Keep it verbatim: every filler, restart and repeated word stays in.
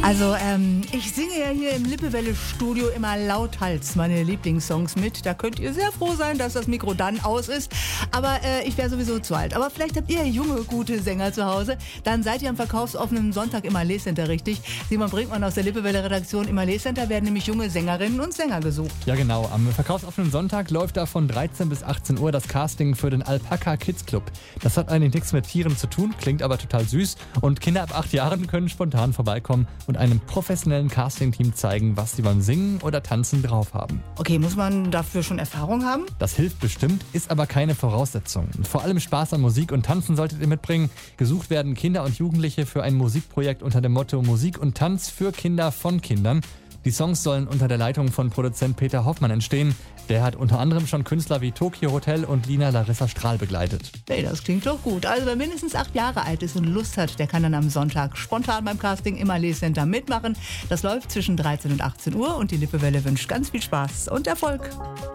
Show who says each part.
Speaker 1: Also ähm, ich singe ja hier im Lippewelle-Studio immer lauthals meine Lieblingssongs mit. Da könnt ihr sehr froh sein, dass das Mikro dann aus ist. Aber äh, ich wäre sowieso zu alt. Aber vielleicht habt ihr junge, gute Sänger zu Hause. Dann seid ihr am verkaufsoffenen Sonntag im Allee Center richtig. Simon Brinkmann aus der Lippewelle-Redaktion. Im Allee Center werden nämlich junge Sängerinnen und Sänger gesucht.
Speaker 2: Ja genau, am verkaufsoffenen Sonntag läuft da von dreizehn bis achtzehn Uhr das Casting für den Alpaka Kids Club. Das hat eigentlich nichts mit Tieren zu tun, klingt aber total süß. Und Kinder ab acht Jahren können spontan vorbeikommen und einem professionellen Casting-Team zeigen, was sie beim Singen oder Tanzen drauf haben.
Speaker 1: Okay, muss man dafür schon Erfahrung haben?
Speaker 2: Das hilft bestimmt, ist aber keine Voraussetzung. Vor allem Spaß an Musik und Tanzen solltet ihr mitbringen. Gesucht werden Kinder und Jugendliche für ein Musikprojekt unter dem Motto Musik und Tanz für Kinder von Kindern. Die Songs sollen unter der Leitung von Produzent Peter Hoffmann entstehen. Der hat unter anderem schon Künstler wie Tokyo Hotel und Lina Larissa Strahl begleitet.
Speaker 1: Hey, das klingt doch gut. Also wer mindestens acht Jahre alt ist und Lust hat, der kann dann am Sonntag spontan beim Casting im Allee Center mitmachen. Das läuft zwischen dreizehn und achtzehn Uhr und die Lippewelle wünscht ganz viel Spaß und Erfolg.